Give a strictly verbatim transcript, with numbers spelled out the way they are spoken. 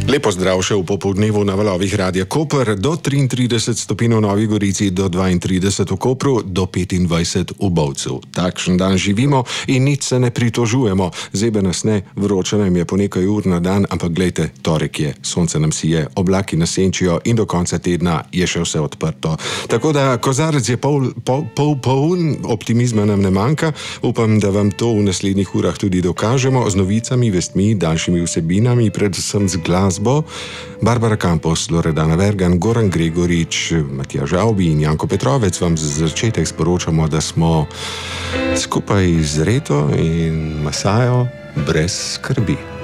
Lepo zdrav še v popoldnevu na valovih Radia Koper, do triintrideset stopinj v Novi Gorici, do dvaintrideset v Kopru, do petindvajset v Bovcu. Takšen dan živimo in nič se ne pritožujemo. Zebe nas ne, vroče nam je po nekaj ur na dan, ampak glejte, torek je, sonce nam sije, oblaki nas senčijo in do konca tedna je še vse odprto. Tako da kozarec je pol, pol, pol, poln, optimizma nam ne manjka. Upam, da vam to v naslednjih urah tudi dokažemo z novicami, vestmi, daljšimi vsebinami, predvsem z glasbo. Barbara Campos, Loredana Vergan, Goran Gregorič, Matija Žavbi in Janko Petrovec vam za začetek sporočamo, da smo skupaj z Reto in Masajo brez skrbi.